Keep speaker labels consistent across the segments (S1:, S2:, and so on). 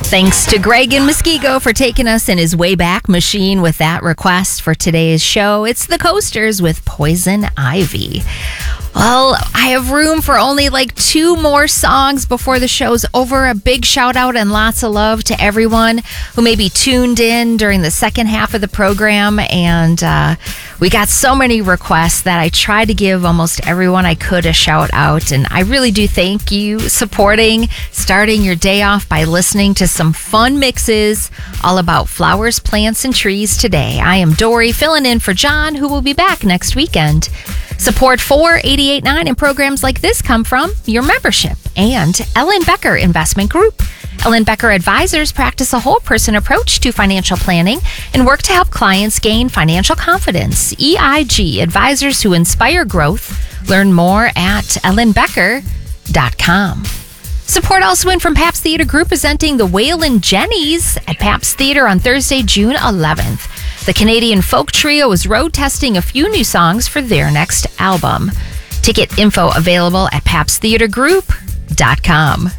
S1: Thanks to Greg in Muskego for taking us in his Wayback Machine with that request for today's show. It's the Coasters with Poison Ivy. Well, I have room for only like 2 more songs before the show's over. A big shout out and lots of love to everyone who may be tuned in during the second half of the program. And we got so many requests that I tried to give almost everyone I could a shout out. And I really do thank you supporting, starting your day off by listening to some fun mixes all about flowers, plants, and trees today. I am Dory, filling in for John, who will be back next weekend. Support for 88.9 and programs like this come from your membership and Ellen Becker Investment Group. Ellen Becker advisors practice a whole person approach to financial planning and work to help clients gain financial confidence. EIG, advisors who inspire growth. Learn more at ellenbecker.com. Support also in from Pabst Theater Group, presenting the Waylon Jennys at Pabst Theater on Thursday, June 11th. The Canadian folk trio is road testing a few new songs for their next album. Ticket info available at pabsttheatergroup.com.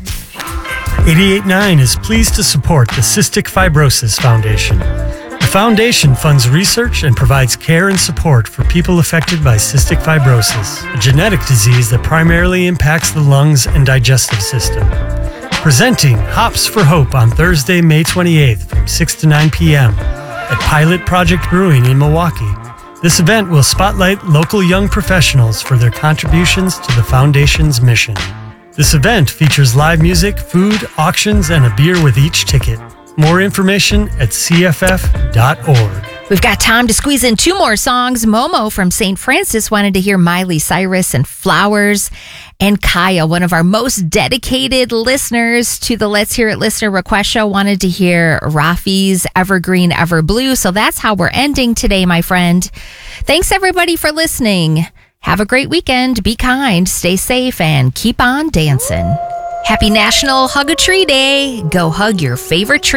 S2: 88.9 is pleased to support the Cystic Fibrosis Foundation. The foundation funds research and provides care and support for people affected by cystic fibrosis, a genetic disease that primarily impacts the lungs and digestive system. Presenting Hops for Hope on Thursday, May 28th from 6 to 9 p.m. at Pilot Project Brewing in Milwaukee. This event will spotlight local young professionals for their contributions to the foundation's mission. This event features live music, food, auctions, and a beer with each ticket. More information at cff.org.
S1: We've got time to squeeze in 2 more songs. Momo from St. Francis wanted to hear Miley Cyrus and Flowers. And Kaya, one of our most dedicated listeners to the Let's Hear It listener request show, wanted to hear Rafi's Evergreen Ever Blue. So that's how we're ending today, my friend. Thanks, everybody, for listening. Have a great weekend. Be kind, stay safe, and keep on dancing. Happy National Hug a Tree Day. Go hug your favorite tree.